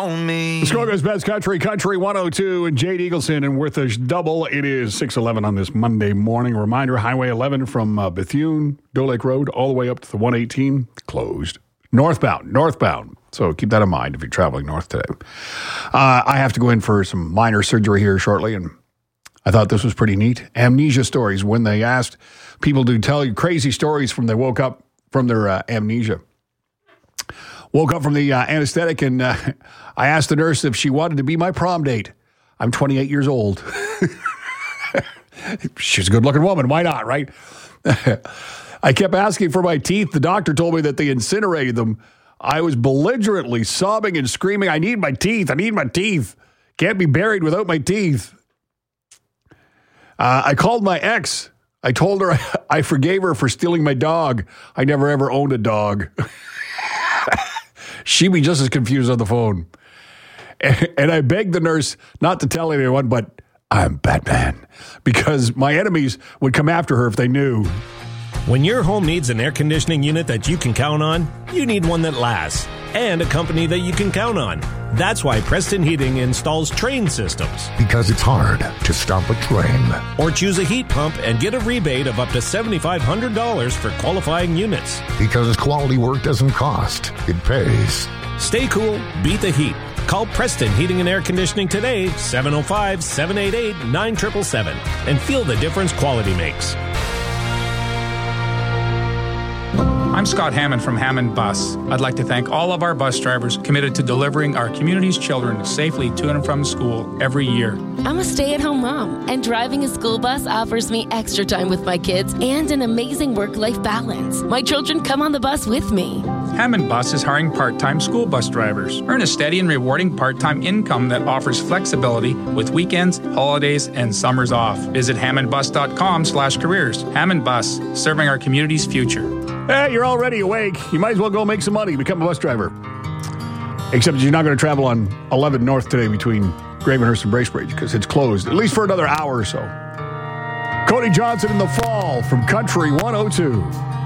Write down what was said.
on me. Muskoka's Best Country, Country 102, and Jade Eagleson and Worthish Double. It is 6:11 on this Monday morning. Reminder, Highway 11 from Bethune, Doe Lake Road, all the way up to the 118, closed. Northbound. So keep that in mind if you're traveling north today. I have to go in for some minor surgery here shortly, and I thought this was pretty neat. Amnesia stories, when they asked people to tell you crazy stories from they woke up from their amnesia. Woke up from the anesthetic, and I asked the nurse if she wanted to be my prom date. I'm 28 years old. She's a good-looking woman. Why not, right? I kept asking for my teeth. The doctor told me that they incinerated them. I was belligerently sobbing and screaming, I need my teeth. I need my teeth. Can't be buried without my teeth. I called my ex. I told her I forgave her for stealing my dog. I never, ever owned a dog. She'd be just as confused on the phone. And I begged the nurse not to tell anyone, but I'm Batman, because my enemies would come after her if they knew. When your home needs an air conditioning unit that you can count on, you need one that lasts, and a company that you can count on. That's why Preston Heating installs Train systems. Because it's hard to stop a train. Or choose a heat pump and get a rebate of up to $7,500 for qualifying units. Because quality work doesn't cost, it pays. Stay cool, beat the heat. Call Preston Heating and Air Conditioning today, 705-788-9777, and feel the difference quality makes. I'm Scott Hammond from Hammond Bus. I'd like to thank all of our bus drivers committed to delivering our community's children safely to and from school every year. I'm a stay-at-home mom, and driving a school bus offers me extra time with my kids and an amazing work-life balance. My children come on the bus with me. Hammond Bus is hiring part-time school bus drivers. Earn a steady and rewarding part-time income that offers flexibility with weekends, holidays, and summers off. Visit hammondbus.com/careers. Hammond Bus, serving our community's future. Hey, you're already awake. You might as well go make some money, become a bus driver. Except you're not going to travel on 11 North today between Gravenhurst and Bracebridge because it's closed, at least for another hour or so. Cody Johnson in the Fall from Country 102.